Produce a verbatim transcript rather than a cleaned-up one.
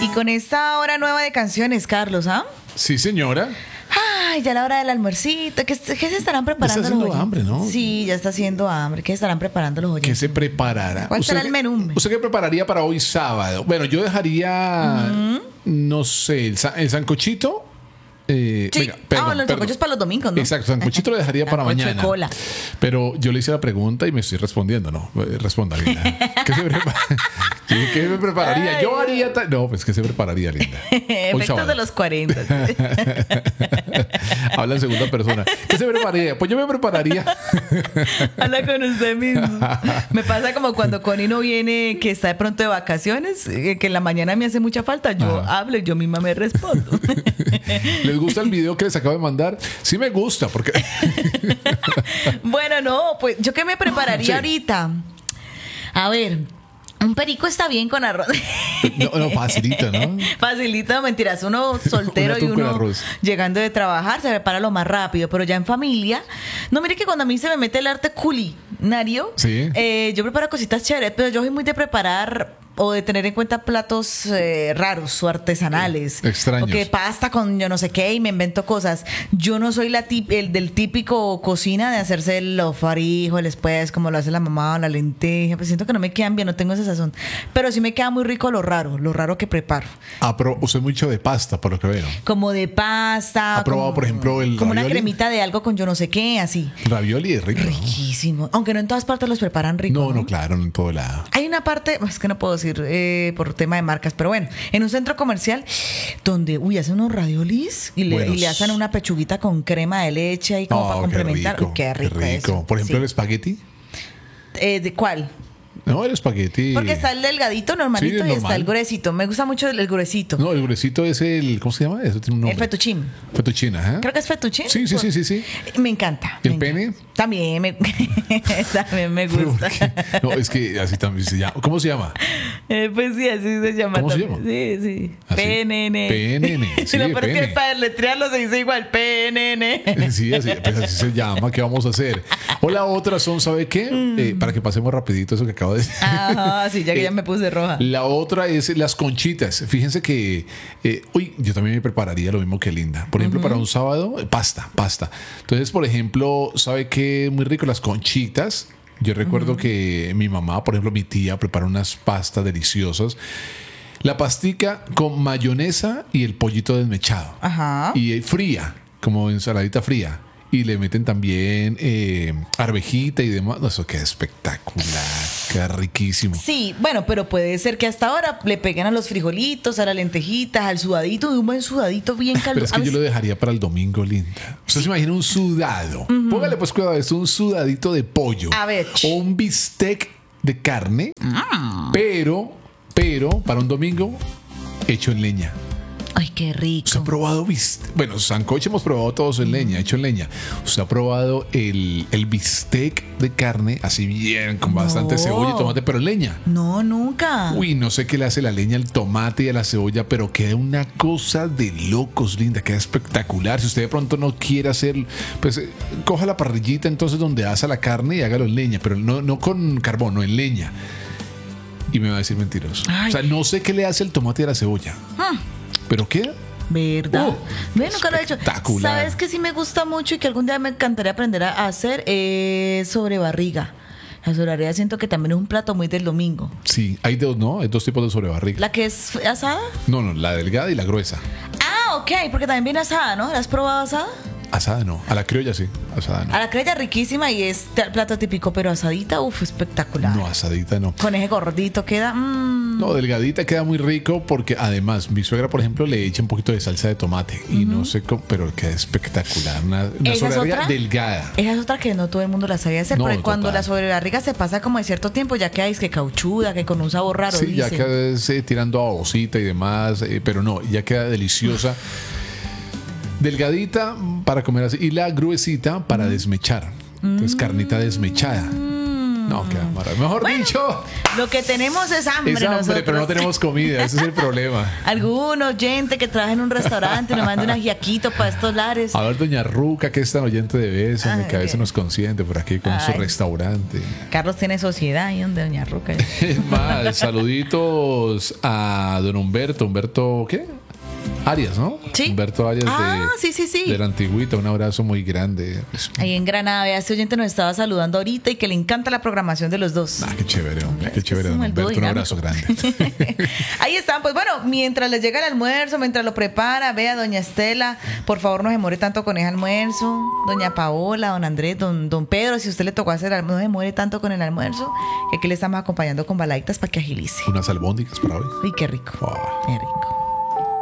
Y con esta hora nueva de canciones, Carlos, ¿ah? Sí, señora. Ay, ya la hora del almuercito. ¿Qué, qué se estarán preparando está los haciendo oyentes? hambre, ¿no? Sí, ya está haciendo hambre. ¿Qué estarán preparando los oyentes? ¿Qué se preparará? ¿Cuál será ¿Usted el qué- menú? ¿Usted qué prepararía para hoy sábado? Bueno, yo dejaría, Mm. no sé, el, sa- el sancochito. Eh, Sí. venga, perdón, ah, los perdón. sancochos para los domingos, ¿no? Exacto, sancochito lo dejaría para Sancocho de mañana. cola. Pero yo le hice la pregunta y me estoy respondiendo, ¿no? Eh, Responda, Linda. ¿Qué se prepara? Sí, ¿qué me prepararía? Yo Ay, haría... ta- No, pues, ¿qué se prepararía, Linda? Hoy Efectos sábado. de los cuarenta. Habla en segunda persona. ¿Qué se prepararía? Pues yo me prepararía... Habla con usted mismo. Me pasa como cuando Connie no viene, que está de pronto de vacaciones, eh, que en la mañana me hace mucha falta. Yo Ajá. hablo y yo misma me respondo. ¿Les gusta el video que les acabo de mandar? Sí me gusta, porque... Bueno, no, pues yo qué me prepararía Sí. ahorita. A ver, un perico está bien con arroz. No, no, facilito, ¿no? Facilito, mentiras. Uno soltero Un y atún con uno arroz. llegando de trabajar se prepara lo más rápido, pero ya en familia. No, mire que cuando a mí se me mete el arte culinario, Sí. eh, yo preparo cositas chéveres, pero yo soy muy de preparar o de tener en cuenta platos eh, raros o artesanales. Extraños. O que pasta con yo no sé qué y me invento cosas. Yo no soy la tip- el del típico cocina de hacerse los frijoles, pues, como lo hace la mamá o la lenteja. Pues siento que no me quedan bien, no tengo esa sazón. Pero sí me queda muy rico lo raro, lo raro que preparo. Ah, pero usted es mucho de pasta, por lo que veo. Como de pasta. ¿Ha probado, como- por ejemplo, el Como una ravioli? cremita de algo con yo no sé qué, así. Ravioli es rico, ¿no? Riquísimo. Aunque no en todas partes los preparan rico. No, no, claro, no en todo lado. Hay una parte, es que no puedo decir eh, por tema de marcas, pero bueno, en un centro comercial donde, uy, hacen unos raviolis y le, Buenos. y le hacen una pechuguita con crema de leche y como Oh, para complementar. Qué Uy, rico, qué rico, qué rico. eso. Por ejemplo, Sí. el espagueti. Eh, ¿De cuál? No, el espagueti. Porque está el delgadito normalito Sí, el y está normal. el gruesito. Me gusta mucho el, el gruesito. No, el gruesito es el. ¿Cómo se llama? Eso tiene un nombre. El fettuccine. Fettuccine, ajá. Creo que es fettuccine. Sí, sí, sí, sí, sí. Me encanta. ¿Y el me pene? encanta. También me, también me Pero, gusta. ¿por qué? No, es que así también se llama. ¿Cómo se llama? Eh, pues sí, así se llama. ¿Cómo se también. llama? Sí, sí. ¿Ah, sí? P N N. P N N, sí, Lo peor es que pene. para letrearlo se dice igual. P N N. Sí, así, pues así se llama. ¿Qué vamos a hacer? O la otra son, ¿sabe qué? Eh, para que pasemos rapidito eso que acabo de decir. Ajá, sí, ya que Eh, ya me puse roja. La otra es las conchitas. Fíjense que, eh, uy, yo también me prepararía lo mismo que Linda. Por ejemplo, para un sábado, eh, pasta, pasta. Entonces, por ejemplo, ¿sabe qué? Muy rico las conchitas. Yo recuerdo que mi mamá, por ejemplo, mi tía prepara unas pastas deliciosas. La pastica con mayonesa y el pollito desmechado. Ajá. Y eh, fría, como ensaladita fría. Y le meten también eh, arvejita y demás. No, eso queda espectacular, queda riquísimo. Sí, bueno, pero puede ser que hasta ahora le peguen a los frijolitos, a las lentejitas, al sudadito, de un buen sudadito bien Pero caldo. es que yo lo dejaría para el domingo, Linda. Usted se imagina un sudado. Póngale pues cuidado, es un sudadito de pollo. A ver. O un bistec de carne. Pero, pero, para un domingo, hecho en leña. Ay, qué rico. ¿Usted ha probado bistec? Bueno, sancoche hemos probado todos en leña, hecho en leña. ¿Usted ha probado el, el bistec de carne así bien, con bastante No. cebolla y tomate, pero en leña? No, nunca. Uy, no sé qué le hace la leña al tomate y a la cebolla, pero queda una cosa de locos, Linda, queda espectacular. Si usted de pronto no quiere hacer, pues eh, coja la parrillita entonces donde asa la carne y hágalo en leña, pero no, no con carbón, no en leña. Y me va a decir mentiroso. Ay. O sea, no sé qué le hace el tomate y a la cebolla, Ah, pero queda. ¿verdad? Oh, Ve, nunca lo he hecho. espectacular. ¿Sabes que sí me gusta mucho y que algún día me encantaría aprender a hacer? Eh, sobre barriga. La sobrebarriga siento que también es un plato muy del domingo. Sí, hay dos, ¿no? Hay dos tipos de sobrebarriga. ¿La que es asada? No, no, la delgada y la gruesa. Ah, ok, porque también viene asada, ¿no? ¿La has probado asada? Asada no, a la criolla sí, asada no. A la criolla riquísima y es t- plato típico, pero asadita, uff, espectacular. No, asadita no. Con ese gordito queda. Mmm. No, delgadita queda muy rico porque además mi suegra, por ejemplo, le echa un poquito de salsa de tomate y no sé cómo, pero queda espectacular. Una, una ¿Esa es sobrebarriga otra? delgada. Esa es otra que no todo el mundo la sabe hacer, No, porque cuando total. la sobrebarriga se pasa como de cierto tiempo, ya queda es que cauchuda, que con un sabor raro. Sí, ya dicen. queda eh, tirando a babosita y demás, eh, pero no, ya queda deliciosa. Delgadita para comer así y la gruesita para desmechar. Entonces, carnita desmechada. Mm, No, qué maravilla. Mejor Bueno, dicho, Lo que tenemos es hambre, es hambre, nosotros. pero no tenemos comida. Ese es el problema. Algún oyente que trabaja en un restaurante nos manda un ajiaquito para estos lares. A ver, doña Ruca, que es tan oyente de beso, Ay, que a veces nos consiente por aquí con su Ay. restaurante. Carlos tiene sociedad ahí donde doña Ruca. Es más, saluditos a don Humberto. Humberto, ¿qué? Arias, ¿no? Sí. Humberto Arias Ah, de, sí, sí, sí. de la Antigüita. Un abrazo muy grande. Pues, Ahí en Granada, vea, este oyente nos estaba saludando ahorita y que le encanta la programación de los dos. ah, qué chévere, hombre. Qué chévere, Es don como el dúo Humberto. Un dinámico. abrazo grande. Ahí están, pues bueno, mientras les llega el almuerzo, mientras lo prepara, vea, doña Estela, por favor no se demore tanto con ese almuerzo. Doña Paola, don Andrés, don, don Pedro, si usted le tocó hacer almuerzo, no se demore tanto con el almuerzo, que aquí le estamos acompañando con baladitas para que agilice. Unas albóndigas para hoy. Uy, qué rico, Oh. qué rico.